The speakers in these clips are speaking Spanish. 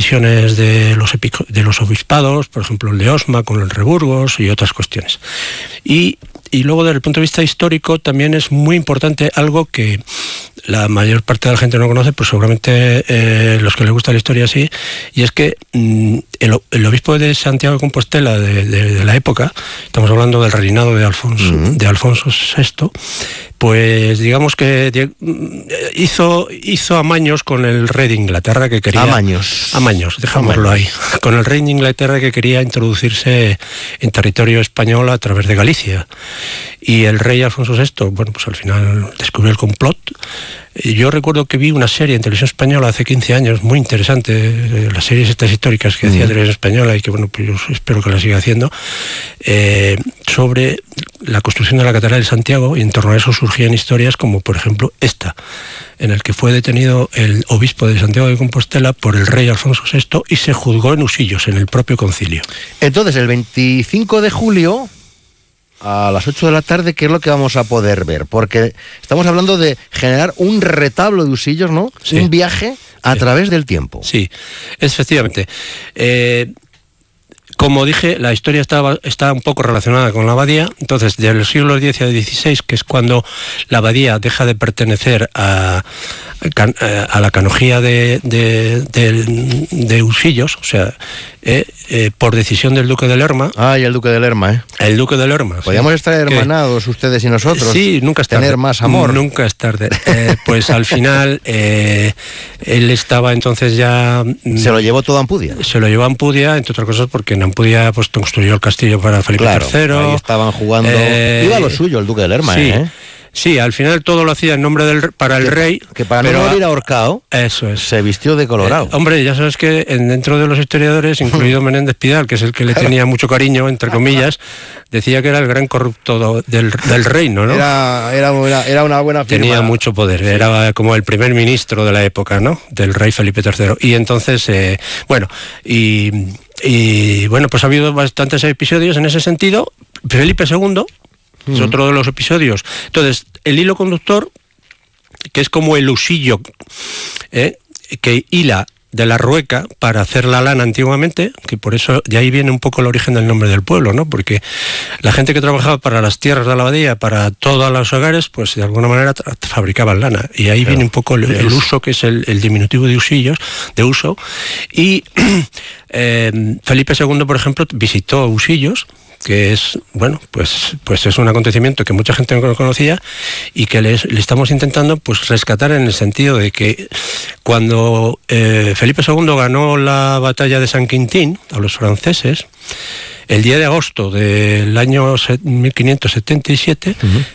divisiones de los obispados, por ejemplo el de Osma con el Reburgos y otras cuestiones. Y luego desde el punto de vista histórico también es muy importante algo que la mayor parte de la gente no conoce, pues seguramente los que les gusta la historia sí, y es que el obispo de Santiago de Compostela de la época, estamos hablando del reinado de Alfonso VI, pues digamos que hizo amaños con el rey de Inglaterra que quería... Amaños, dejámoslo ahí. Con el rey de Inglaterra que quería introducirse en territorio español a través de Galicia. Y el rey Alfonso VI, bueno, pues al final descubrió el complot. Yo recuerdo que vi una serie en televisión española hace 15 años, muy interesante, las series estas históricas que hacía televisión española y que, bueno, pues yo espero que la siga haciendo, sobre la construcción de la Catedral de Santiago, y en torno a eso surgían historias como, por ejemplo, esta, en el que fue detenido el obispo de Santiago de Compostela por el rey Alfonso VI y se juzgó en Usillos, en el propio concilio. Entonces, el 25 de julio... a las 8 de la tarde, ¿qué es lo que vamos a poder ver? Porque estamos hablando de generar un retablo de Usillos, ¿no? Sí. Un viaje a través del tiempo. Sí, efectivamente. Como dije, la historia está un poco relacionada con la abadía. Entonces, de los siglos X y XVI, que es cuando la abadía deja de pertenecer a la canonjía de Usillos, o sea, por decisión del duque de Lerma. Y el duque de Lerma, El duque de Lerma. Podríamos estar hermanados ustedes y nosotros. Sí, nunca es tarde. Tener más amor. Nunca es tarde. Pues al final, él estaba entonces ya... ¿Se lo llevó todo a Ampudia? Se lo llevó a Ampudia, entre otras cosas porque en Ampudia pues construyó el castillo para Felipe III. Ahí estaban jugando... Iba a lo suyo el duque de Lerma, sí. Sí, al final todo lo hacía en nombre para el rey. Que para no morir ahorcado, eso es. Se vistió de colorado. Hombre, ya sabes que dentro de los historiadores, incluido Menéndez Pidal, que es el que le tenía mucho cariño, entre comillas, decía que era el gran corrupto del reino, ¿no? Era una buena firma. Tenía mucho poder, era como el primer ministro de la época, ¿no? Del rey Felipe III. Y entonces, bueno, pues ha habido bastantes episodios en ese sentido. Felipe II... es otro de los episodios. Entonces, el hilo conductor, que es como el usillo que hila de la rueca para hacer la lana antiguamente, que por eso de ahí viene un poco el origen del nombre del pueblo, ¿no? Porque la gente que trabajaba para las tierras de la abadía, para todos los hogares, pues de alguna manera fabricaban lana. Y ahí viene un poco el uso, que es el diminutivo de usillos, de uso. Y Felipe II, por ejemplo, visitó Usillos, que es, bueno, pues es un acontecimiento que mucha gente no conocía y que le estamos intentando pues rescatar, en el sentido de que cuando Felipe II ganó la batalla de San Quintín a los franceses, el 10 de agosto del año 1577,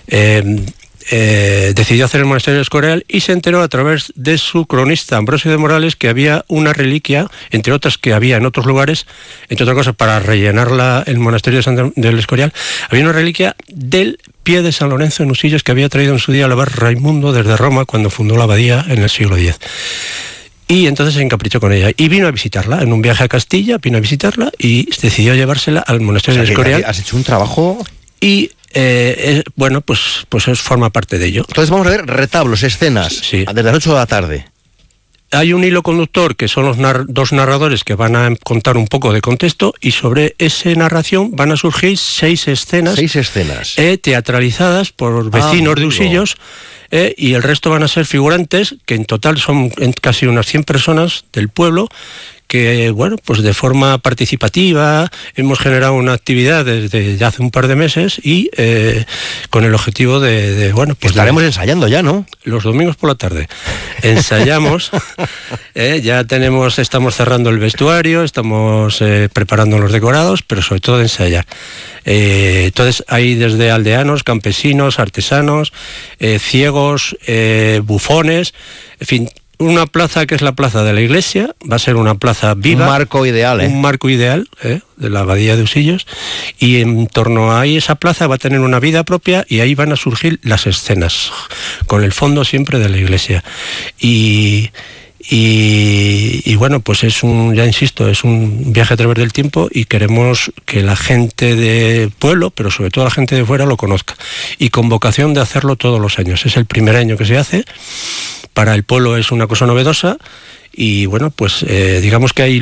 decidió hacer el monasterio del Escorial y se enteró a través de su cronista Ambrosio de Morales que había una reliquia, entre otras que había en otros lugares, entre otras cosas para rellenar el monasterio del Escorial, había una reliquia del pie de San Lorenzo en Usillos que había traído en su día el abad Raimundo desde Roma cuando fundó la abadía en el siglo X. Y entonces se encaprichó con ella y vino a visitarla en un viaje a Castilla, vino a visitarla y decidió llevársela al monasterio del Escorial. Has hecho un trabajo... Y bueno, pues forma parte de ello. Entonces vamos a ver retablos, escenas, sí, desde las 8 de la tarde. Hay un hilo conductor que son los dos narradores que van a contar un poco de contexto, y sobre esa narración van a surgir 6 escenas. 6 escenas. Teatralizadas por vecinos de Usillos, y el resto van a ser figurantes, que en total son casi unas 100 personas del pueblo, que, bueno, pues de forma participativa hemos generado una actividad desde ya hace un par de meses y con el objetivo de bueno, pues estaremos ensayando ya, ¿no? Los domingos por la tarde ensayamos, ya estamos cerrando el vestuario, estamos preparando los decorados, pero sobre todo de ensayar. Entonces hay desde aldeanos, campesinos, artesanos, ciegos, bufones, en fin. Una plaza que es la plaza de la iglesia, va a ser una plaza viva. Un marco ideal, Un marco ideal, de la abadía de Usillos, y en torno a ahí esa plaza va a tener una vida propia y ahí van a surgir las escenas, con el fondo siempre de la iglesia. Y bueno, pues ya insisto, es un viaje a través del tiempo y queremos que la gente de pueblo, pero sobre todo la gente de fuera, lo conozca. Y con vocación de hacerlo todos los años. Es el primer año que se hace. Para el pueblo es una cosa novedosa y bueno, pues digamos que hay